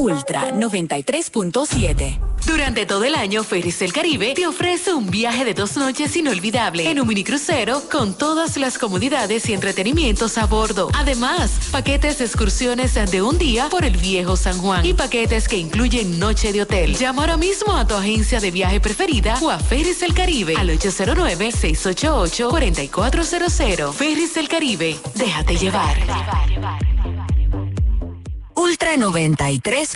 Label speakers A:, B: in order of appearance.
A: Ultra 93.7.
B: Durante todo el año, Ferries del Caribe te ofrece un viaje de 2 noches inolvidable en un minicrucero con todas las comodidades y entretenimientos a bordo. Además, paquetes de excursiones de un día por el Viejo San Juan y paquetes que incluyen noche de hotel. Llama ahora mismo a tu agencia de viaje preferida o a Ferries del Caribe al 809-688-4400. Ferries del Caribe, déjate llevar.
A: Ultra 93.